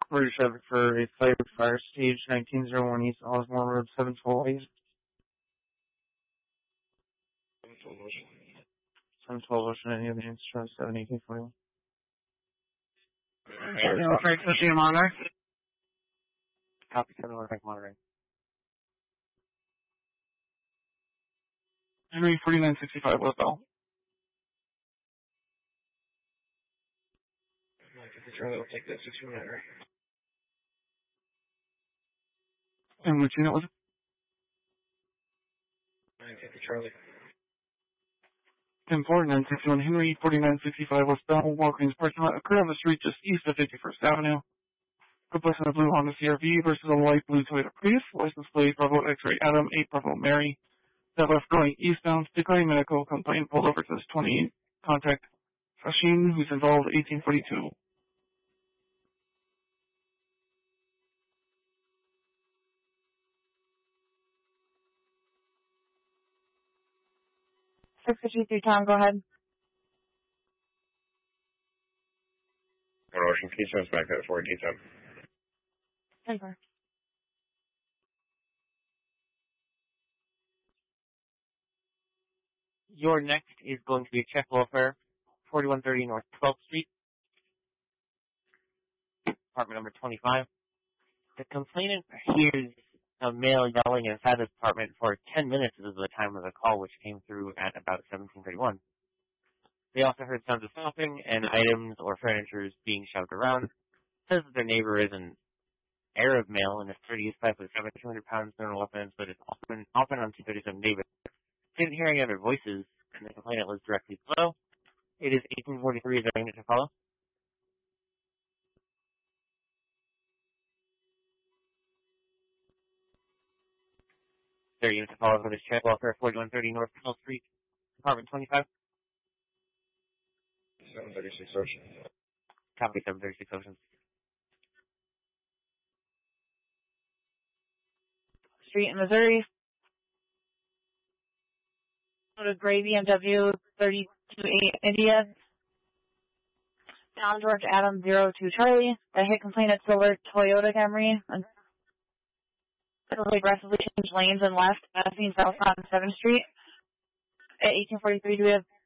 We're traffic for a fire stage 1901 East Osmore Road 712 East. 712 Ocean, any other answers from 71841? Right, so see him on there. Copy 7 North monitoring. Henry 4965 westbound. Charlie will take that 6 minute. And which unit was it? 950 Charlie. 10-4, 961 Henry 4965 westbound. Walgreens parking lot occurred on the street just east of 51st Avenue. Replacing a blue Honda CR-V versus a light blue Toyota Prius. License plate Bravo X-ray Adam 8 Bravo Mary. That left going eastbound. Declining medical complaint pulled over to this 28. Contact Fashin, who's involved 1842. Tom, go ahead. Ocean Keystone's back at 4 Keystone. Over. Your next is going to be check welfare, 4130 North 12th Street, apartment number 25. The complainant hears a male yelling inside this apartment for 10 minutes is the time of the call, which came through at about 1731. They also heard sounds of stomping and items or furniture being shoved around. Says that their neighbor is an Arab male in his 30s, 5'7", 200 pounds, no weapons, but is often on 237 David. Didn't hear any other voices, and the complainant lives directly below. It is 1843. Is there a unit to follow? There, unit to follow for this check welfare, 4130 North 12th Street, apartment 25. 736 Ocean. Copy 736 Ocean. Street in Missouri. Go to gray BMW 328 India. John George Adam 02 Charlie. The hit complainant silver Toyota Camry. Aggressively changed lanes and left, passing south on 7th Street. At 1843, do we have